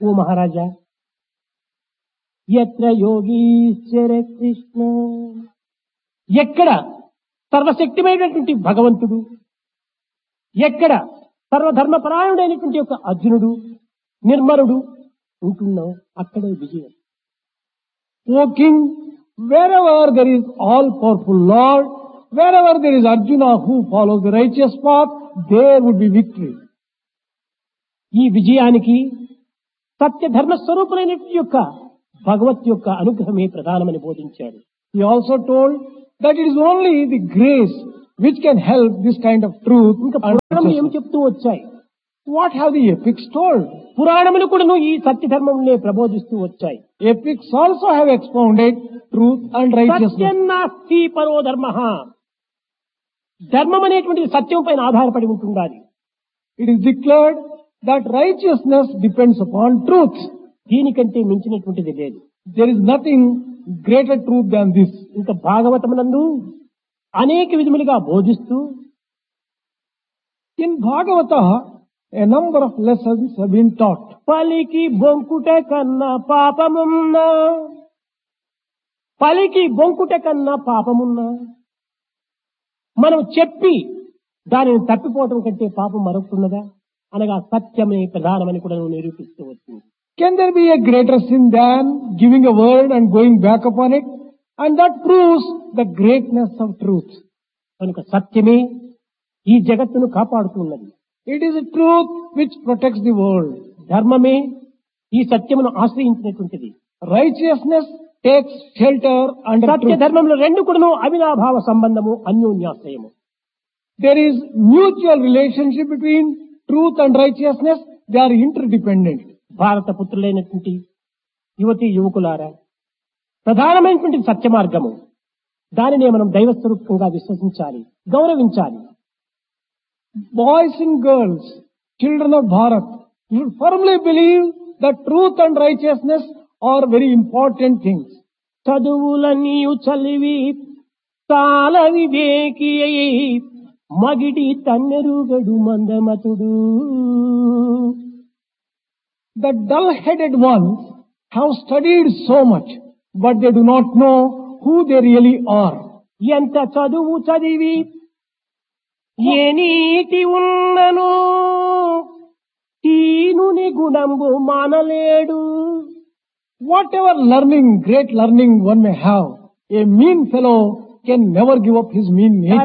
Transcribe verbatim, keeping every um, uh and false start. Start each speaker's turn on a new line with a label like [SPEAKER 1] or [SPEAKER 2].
[SPEAKER 1] ఓ మహారాజా, ఎత్ర యోగీశ్వర కృష్ణ, ఎక్కడ సర్వశక్తిమైనటువంటి భగవంతుడు, ఎక్కడ సర్వధర్మపరాయణుడైనటువంటి యొక్క అర్జునుడు, నిర్మలుడు ఉంటున్నావు, అక్కడే విజయం.
[SPEAKER 2] O king, wherever there is all-powerful Lord, wherever there is Arjuna who follows the righteous path, there would be victory.
[SPEAKER 1] ఈ విజయానికి సత్య ధర్మ స్వరూపులైనటువంటి యొక్క భగవత్ యొక్క అనుగ్రహమే ప్రధానమని బోధించాడు.
[SPEAKER 2] He also told that it is only the grace which can help this kind of truth.
[SPEAKER 1] ఇంకా పురాణములు ఏం చెప్తూ వచ్చాయి?
[SPEAKER 2] What have the epics told?
[SPEAKER 1] పురాణములు కూడా ఈ సత్య ధర్మమునే ప్రబోధిస్తూ వచ్చాయి.
[SPEAKER 2] Epics also have expounded truth and righteousness.
[SPEAKER 1] సత్యం నాస్తి పరో ధర్మః. ధర్మం అనేటువంటిది సత్యం పైన ఆధారపడి ఉంటుండాలి.
[SPEAKER 2] It is declared that righteousness depends upon truth.
[SPEAKER 1] దీనికంటే మించినటువంటిది లేదు.
[SPEAKER 2] There is nothing greater truth than this.
[SPEAKER 1] ఇంకా భాగవతమునందు అనేక విధములుగా బోధిస్తూ
[SPEAKER 2] In Bhagavata, a number of lessons have been taught.
[SPEAKER 1] పలికి బొంకుట కన్నా పాపమున్నా, పలికి బొంకుట కన్నా పాపమున్నా, మనం చెప్పి దానిని తప్పిపోవటం కంటే పాపం మరొకటున్నదా అనగా సత్యమే ప్రధానమని కూడా నిరూపిస్తూ వచ్చింది.
[SPEAKER 2] Can there be a greater sin than giving a word and going back upon it? And that proves the greatness of truth.
[SPEAKER 1] కనుక సత్యమే ఈ జగత్తును కాపాడుతున్నది.
[SPEAKER 2] It is a truth which protects the world.
[SPEAKER 1] ధర్మమే ఈ సత్యమును ఆశ్రయించినటువంటిది.
[SPEAKER 2] Righteousness takes shelter under
[SPEAKER 1] సత్య
[SPEAKER 2] truth.
[SPEAKER 1] ధర్మంలో రెండు కూడాను అవినాభావ సంబంధము, అన్యోన్యాశ్రయము.
[SPEAKER 2] There is mutual relationship between truth and righteousness. They are interdependent.
[SPEAKER 1] భారత పుత్రులైనటువంటి యువతి యువకులారా, ప్రధానమైనటువంటి సత్య మార్గము, దానినే మనం దైవస్వరూపంగా విశ్వసించాలి, గౌరవించాలి.
[SPEAKER 2] Boys and girls, children of Bharat, you should firmly believe that truth and righteousness are very important things.
[SPEAKER 1] చదువులన్నీయు చలివి తాళ వివేకి అయి మగిడి తన్నెరుగడు మందమతుడు.
[SPEAKER 2] The dull-headed ones have studied so much, but they do not know who they really are.
[SPEAKER 1] ఎంత చదువు చదివి ఏ నీతి ఉన్నను తీనుని గుణంబు మానలేడు.
[SPEAKER 2] Whatever learning, great learning one may have, a mean fellow can never give up his mean nature.